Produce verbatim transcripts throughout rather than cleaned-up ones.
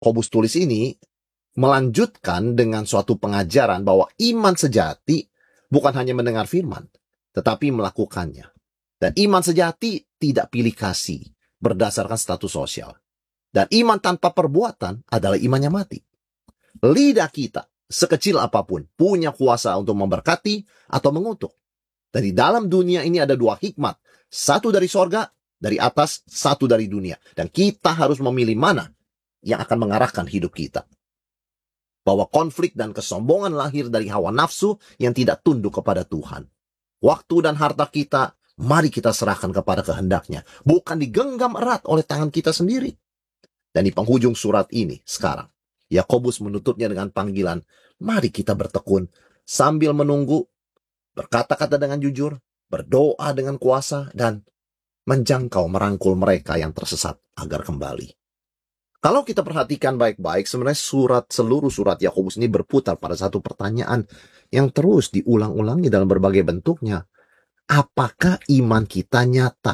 Yakobus tulis ini melanjutkan dengan suatu pengajaran bahwa iman sejati bukan hanya mendengar firman, tetapi melakukannya. Dan iman sejati tidak pilih kasih berdasarkan status sosial. Dan iman tanpa perbuatan adalah iman yang mati. Lidah kita, sekecil apapun, punya kuasa untuk memberkati atau mengutuk. Dan di dalam dunia ini ada dua hikmat. Satu dari sorga, dari atas, satu dari dunia. Dan kita harus memilih mana yang akan mengarahkan hidup kita. Bahwa konflik dan kesombongan lahir dari hawa nafsu yang tidak tunduk kepada Tuhan. Waktu dan harta kita, mari kita serahkan kepada kehendaknya. Bukan digenggam erat oleh tangan kita sendiri. Dan di penghujung surat ini sekarang, Yakobus menutupnya dengan panggilan, mari kita bertekun sambil menunggu, berkata-kata dengan jujur, berdoa dengan kuasa, dan menjangkau merangkul mereka yang tersesat agar kembali. Kalau kita perhatikan baik-baik, sebenarnya surat seluruh surat Yakobus ini berputar pada satu pertanyaan yang terus diulang-ulangi dalam berbagai bentuknya. Apakah iman kita nyata?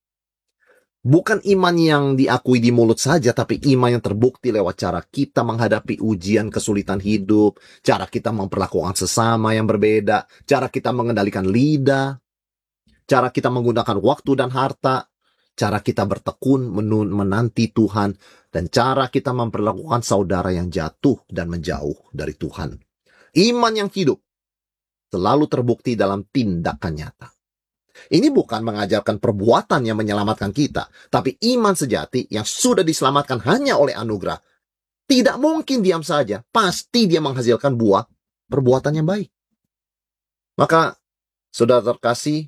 Bukan iman yang diakui di mulut saja, tapi iman yang terbukti lewat cara kita menghadapi ujian kesulitan hidup, cara kita memperlakukan sesama yang berbeda, cara kita mengendalikan lidah, cara kita menggunakan waktu dan harta, cara kita bertekun menun- menanti Tuhan, dan cara kita memperlakukan saudara yang jatuh dan menjauh dari Tuhan. Iman yang hidup selalu terbukti dalam tindakan nyata. Ini bukan mengajarkan perbuatan yang menyelamatkan kita, tapi iman sejati yang sudah diselamatkan hanya oleh anugerah. Tidak mungkin diam saja, pasti dia menghasilkan buah perbuatan yang baik. Maka, saudara terkasih,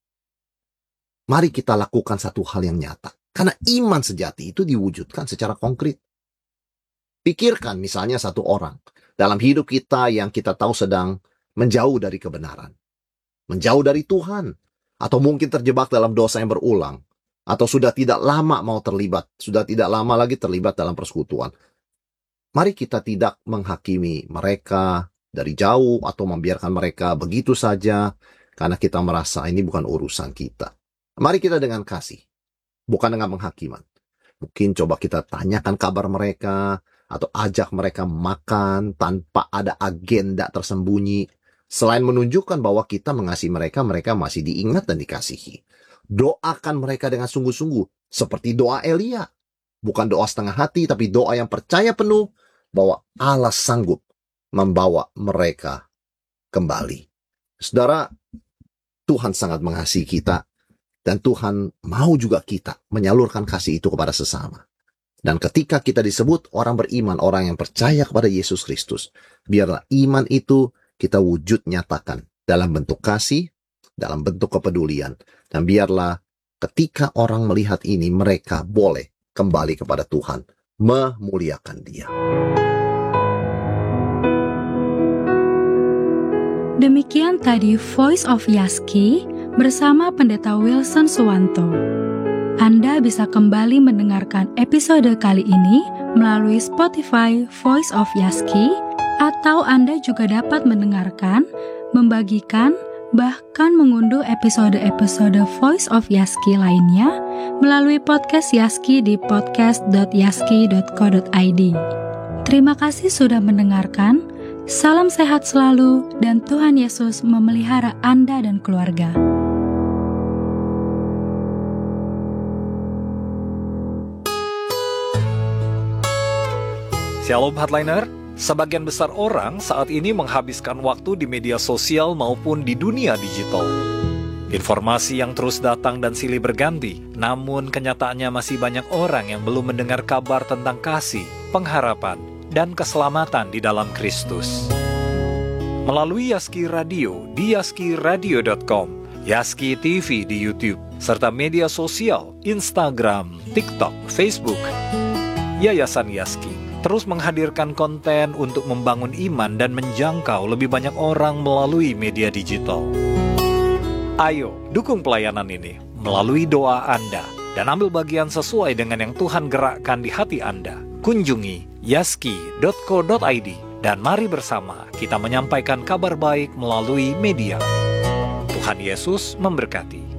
mari kita lakukan satu hal yang nyata. Karena iman sejati itu diwujudkan secara konkret. Pikirkan misalnya satu orang dalam hidup kita yang kita tahu sedang menjauh dari kebenaran. Menjauh dari Tuhan. Atau mungkin terjebak dalam dosa yang berulang. Atau sudah tidak lama mau terlibat. Sudah tidak lama lagi terlibat dalam persekutuan. Mari kita tidak menghakimi mereka dari jauh atau membiarkan mereka begitu saja. Karena kita merasa ini bukan urusan kita. Mari kita dengan kasih. Bukan dengan penghakiman. Mungkin coba kita tanyakan kabar mereka. Atau ajak mereka makan tanpa ada agenda tersembunyi. Selain menunjukkan bahwa kita mengasihi mereka, mereka masih diingat dan dikasihi. Doakan mereka dengan sungguh-sungguh. Seperti doa Elia. Bukan doa setengah hati, tapi doa yang percaya penuh bahwa Allah sanggup membawa mereka kembali. Saudara, Tuhan sangat mengasihi kita. Dan Tuhan mau juga kita menyalurkan kasih itu kepada sesama. Dan ketika kita disebut orang beriman, orang yang percaya kepada Yesus Kristus, biarlah iman itu kita wujud nyatakan dalam bentuk kasih, dalam bentuk kepedulian. Dan biarlah ketika orang melihat ini, mereka boleh kembali kepada Tuhan, memuliakan Dia. Demikian tadi Voice of Yaski bersama Pendeta Wilson Suwanto. Anda bisa kembali mendengarkan episode kali ini melalui Spotify Voice of Yaski, atau Anda juga dapat mendengarkan, membagikan, bahkan mengunduh episode-episode Voice of Yaski lainnya melalui podcast Yaski di podcast dot yaski dot co dot i d. Terima kasih sudah mendengarkan. Salam sehat selalu dan Tuhan Yesus memelihara Anda dan keluarga. Shalom Heartliner, sebagian besar orang saat ini menghabiskan waktu di media sosial maupun di dunia digital. Informasi yang terus datang dan silih berganti, namun kenyataannya masih banyak orang yang belum mendengar kabar tentang kasih, pengharapan, dan keselamatan di dalam Kristus. Melalui Yaski Radio di yaski radio dot com, Yaski T V di YouTube, serta media sosial, Instagram, TikTok, Facebook, Yayasan Yaski terus menghadirkan konten untuk membangun iman dan menjangkau lebih banyak orang melalui media digital. Ayo, dukung pelayanan ini melalui doa Anda dan ambil bagian sesuai dengan yang Tuhan gerakkan di hati Anda. Kunjungi yaski dot co dot i d dan mari bersama kita menyampaikan kabar baik melalui media. Tuhan Yesus memberkati.